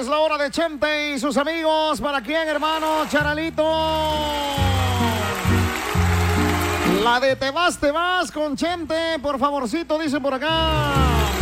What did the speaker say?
Es la hora de Chente y sus amigos. ¿Para quién, hermano? Charalito. La de te vas con Chente, por favorcito, dice por acá.